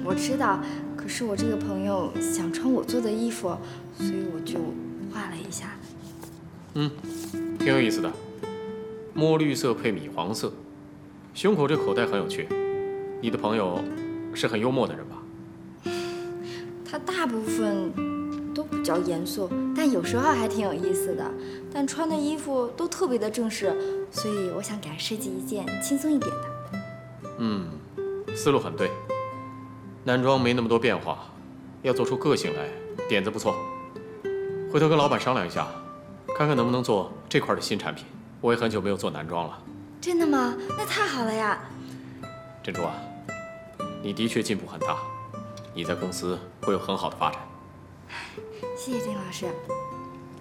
我知道，可是我这个朋友想穿我做的衣服，所以我就画了一下。 挺有意思的，墨绿色配米黄色，胸口这口袋很有趣。你的朋友是很幽默的人吧？ 他大部分都比较严肃，但有时候还挺有意思的。但穿的衣服都特别的正式，所以我想给他设计一件轻松一点的。 思路很对。男装没那么多变化，要做出个性来，点子不错。回头跟老板商量一下，看看能不能做这块的新产品。我也很久没有做男装了。 真的吗？那太好了呀！ 珍珠啊，你的确进步很大，你在公司会有很好的发展。 谢谢丁老师。